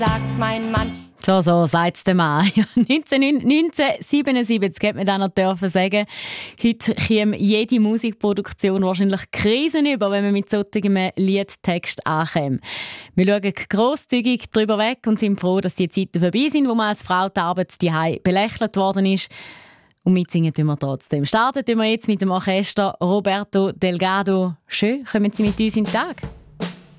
sagt mein Mann. So, sagt es der Mann. 1977 hätte man dann noch dürfen sagen. Heute käme jede Musikproduktion wahrscheinlich Krisen über, wenn man mit solchem Liedtext ankäme. Wir schauen grosszügig darüber weg und sind froh, dass die Zeiten vorbei sind, wo man als Frau die Arbeit zu Hause belächelt worden ist. Und mitsingen tun wir trotzdem. Starten wir jetzt mit dem Orchester Roberto Delgado. Schön, kommen Sie mit uns in den Tag.